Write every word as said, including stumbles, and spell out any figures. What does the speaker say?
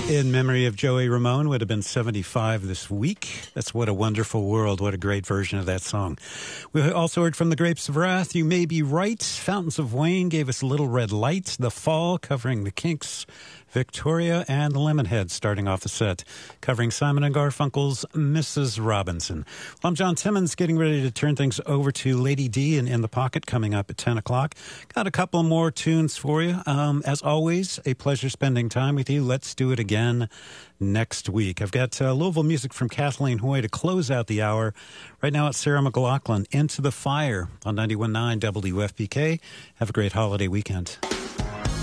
In memory of Joey Ramone, would have been seventy-five this week. That's What a Wonderful World. What a great version of that song. We also heard from the Grapes of Wrath, You May Be Right. Fountains of Wayne gave us Little Red Light. The Fall covering the Kinks. Victoria and Lemonhead starting off the set, covering Simon and Garfunkel's Missus Robinson. Well, I'm John Timmons, getting ready to turn things over to Lady D and In the Pocket coming up at ten o'clock. Got a couple more tunes for you. Um, as always, a pleasure spending time with you. Let's do it again next week. I've got uh, Louisville music from Kathleen Hoy to close out the hour. Right now it's Sarah McLachlan, Into the Fire on ninety-one point nine W F P K. Have a great holiday weekend.